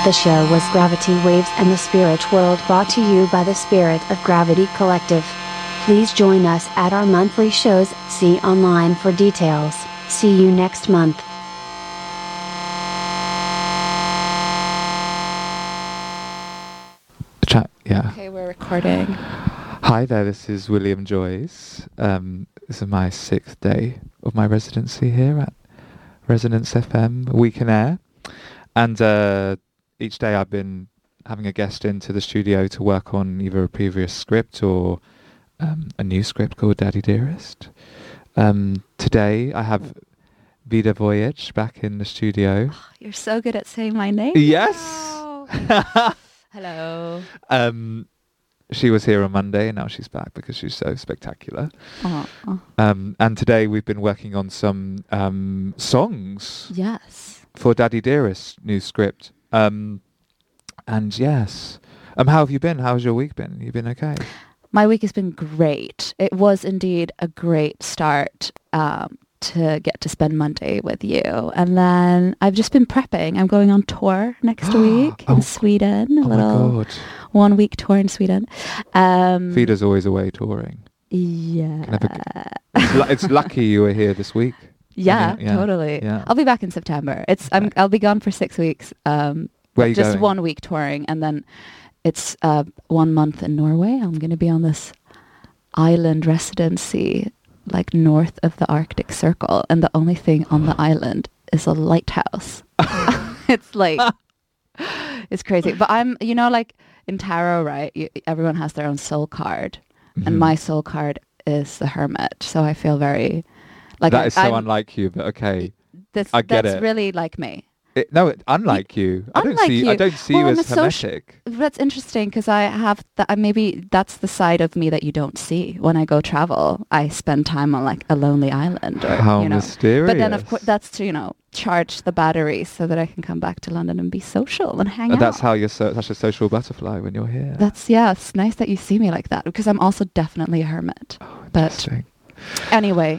The show was Gravity Waves and the Spirit World, brought to you by the Spirit of Gravity Collective. Please join us at our monthly shows. See online for details. See you next month. Okay, we're recording. Hi there, this is William Joyce. This is my 6th day of my residency here at Resonance FM, a week in air. And each day I've been having a guest into the studio to work on either a previous script or a new script called Daddy Dearest. Today I have Vida Voyage back in the studio. Oh, you're so good at saying my name. Yes! Wow. Hello. She was here on Monday and now she's back because she's so spectacular. Oh. And today we've been working on some songs. Yes. For Daddy Dearest new script. And yes. How have you been? How's your week been? You been okay? My week has been great. It was indeed a great start to get to spend Monday with you. And then I've just been prepping. I'm going on tour next week in Sweden. A little 1 week tour in Sweden. Vida's always away touring. Yeah. It's lucky you were here this week. Yeah, totally. Yeah. I'll be back in September. I'll be gone for 6 weeks. Where are you just going? 1 week touring, and then it's 1 month in Norway. I'm going to be on this island residency, like north of the Arctic Circle, and the only thing on the island is a lighthouse. It's like, it's crazy. But I'm, like in tarot, right? Everyone has their own soul card, and my soul card is the Hermit. So I feel very like that is so unlike you, but okay. I get that's it. really like me. Unlike you. I don't see you as hermetic. That's interesting because I have maybe that's the side of me that you don't see. When I go travel, I spend time on like a lonely island. Or, how mysterious. But then of course that's to, charge the battery so that I can come back to London and be social and hang out. That's how you're such a social butterfly when you're here. It's nice that you see me like that because I'm also definitely a hermit. Oh, interesting. But anyway,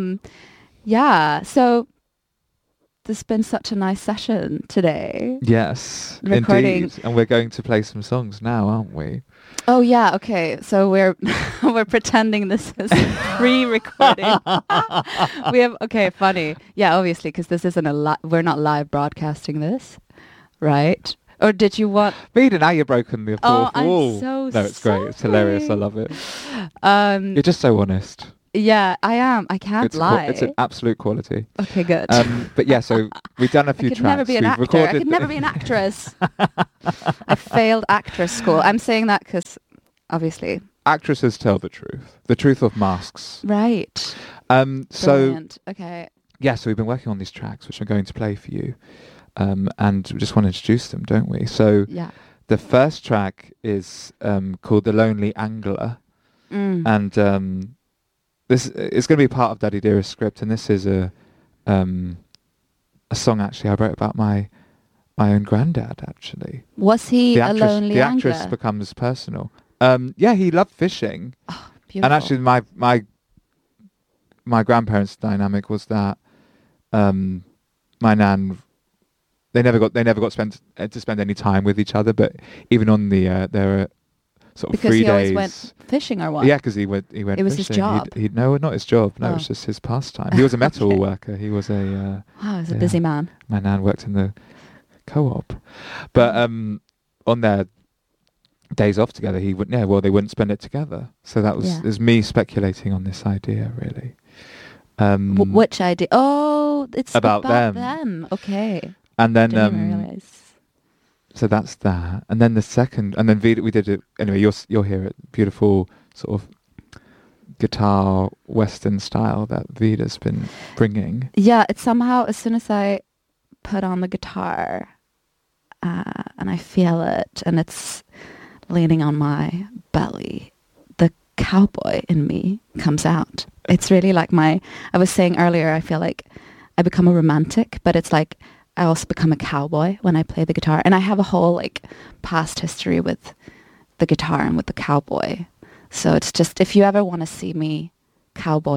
so this has been such a nice session today. Yes, recording. Indeed. And we're going to play some songs now, aren't we? Oh yeah, okay. So we're we're pretending this is pre-recording. We have funny. Yeah, obviously, because this isn't we're not live broadcasting this, right? Or did you want? Vida, now you've broken the fourth wall. I'm so No, it's great. It's hilarious. I love it. You're just so honest. Yeah, I am. I can't lie. It's an absolute quality. Okay, good. But yeah, so we've done a few tracks. Never be an actor. I could never be an actress. I failed actress school. I'm saying that because, obviously, actresses tell the truth of masks. Right. Brilliant. Okay. Yeah, so we've been working on these tracks, which I'm going to play for you, and we just want to introduce them, don't we? So yeah. The first track is called "The Lonely Angler," and this is going to be part of Daddy Dearest script, and this is a song actually I wrote about my own granddad. Actually, was he a lonely angler? The actress becomes personal. Yeah, he loved fishing. Oh, beautiful. And actually, my grandparents' dynamic was that my nan, they never got to spend any time with each other, but even on their sort of because 3 days. Because he always went fishing or what? Yeah, because he went it was fishing. His job? No, not his job. No, it was just his pastime. He was a metal worker. He was a... wow, he was a busy man. My nan worked in the co-op. But on their days off together, they wouldn't spend it together. So that was me speculating on this idea, really. Which idea? Oh, it's about them. Okay. And then... Didn't realize. So that's that, and then the second, and then Vida, we did it anyway. You'll hear it, beautiful sort of guitar Western style that Vida's been bringing. Yeah, it's somehow as soon as I put on the guitar, and I feel it, and it's leaning on my belly, the cowboy in me comes out. It's really like I was saying earlier, I feel like I become a romantic, but it's like I also become a cowboy when I play the guitar. And I have a whole past history with the guitar and with the cowboy. So it's just, if you ever want to see me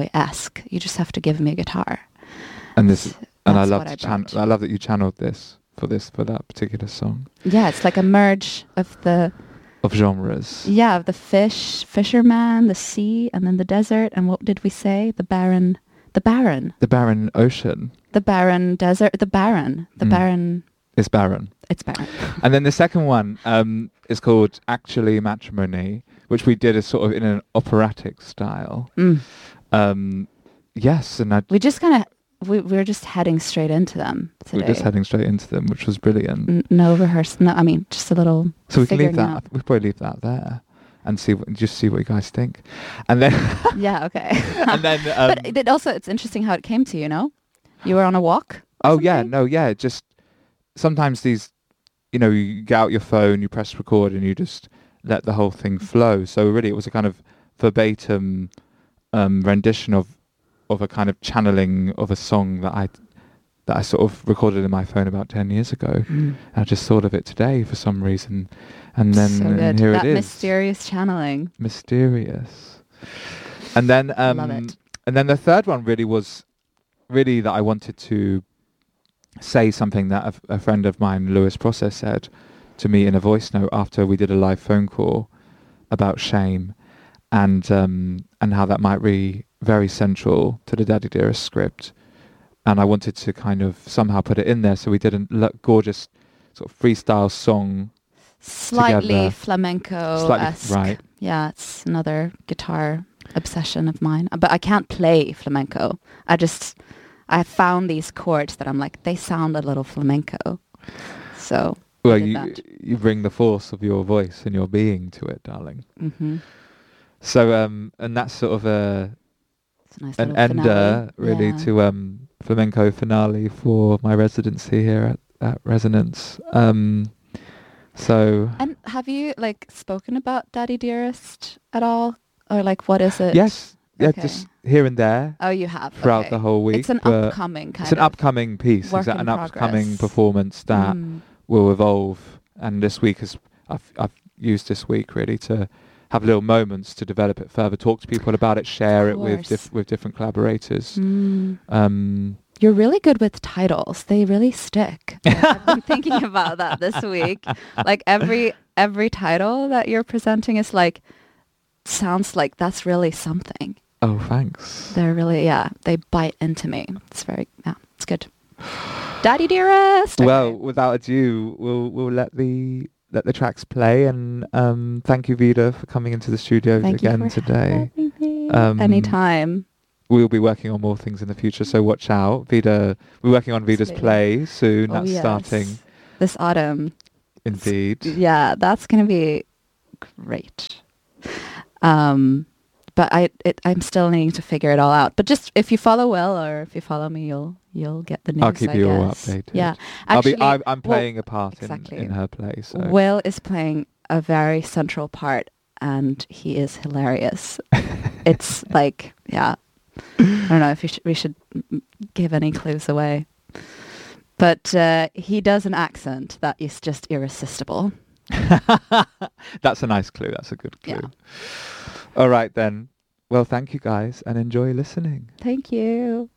cowboy-esque, you just have to give me a guitar. And I love that you channeled this for that particular song Yeah, it's like a merge of the of genres. of the fisherman, the sea, and then the desert. And what did we say? The barren ocean the barren desert, the barren. is barren. It's barren. And then the second one is called Actually Matrimony, which we did as sort of in an operatic style. Yes, and We just kind of we're just heading straight into them today. we're just heading straight into them, which was brilliant. No rehearsal. No, I mean just a little. So we can leave figuring that. out. We'll probably leave that there and see what you guys think, and then Yeah. Okay. and then. But it's interesting how it came to you. No, you were on a walk. Oh yeah, no, yeah. Just sometimes these, you get out your phone, you press record, and you just let the whole thing flow. So really, it was a kind of verbatim rendition of a kind of channeling of a song that I sort of recorded in my phone about 10 years ago. And I just thought of it today for some reason, and then So good. and here That it is. mysterious channeling. Mysterious. And then Love it. and then the third one really was that I wanted to say something that a friend of mine, Lewis Process, said to me in a voice note after we did a live phone call about shame, and how that might be very central to the Daddy Dearest script. And I wanted to kind of somehow put it in there, so we did a gorgeous sort of freestyle song. Slightly Together. flamenco-esque. Right. Yeah, it's another guitar obsession of mine. But I can't play flamenco. I found these chords that I'm like, they sound a little flamenco. So Well, did that. you bring the force of your voice and your being to it, darling. Mm-hmm. So and that's sort of It's a nice an little ender finale. really Yeah. to flamenco finale for my residency here at Resonance. So And have you spoken about Daddy Dearest at all? Or what is it? yes, yeah, Okay. just here and there Oh, you have. throughout okay. the whole week. It's an but upcoming kind it's an of upcoming piece, work in an upcoming progress. performance that Mm. will evolve. And this week I've used this week really to have little moments to develop it further, talk to people about it, share it with course. with different collaborators. Mm. You're really good with titles. They really stick. I've been thinking about that this week. Every title that you're presenting is sounds like that's really something. Oh, thanks. They're really, they bite into me. It's it's good. Daddy Dearest. Well, Okay. without ado, we'll let the tracks play, and thank you, Vida, for coming into the studio Thank you again for today. having me. Um, Anytime. We'll be working on more things in the future, so watch out. Vida, we're working on Vida's Absolutely. play soon. Oh, That's yes. starting, This autumn. indeed. Yeah, that's going to be great. But I'm still needing to figure it all out. But just if you follow Will or if you follow me, you'll get the news. I'll keep you all guess. updated. Yeah, actually, I'm playing a part exactly. in her play. So Will is playing a very central part, and he is hilarious. It's I don't know if we should give any clues away, but he does an accent that is just irresistible. that's a nice clue. That's a good clue. Yeah. All right then. Well, thank you guys, and enjoy listening. Thank you.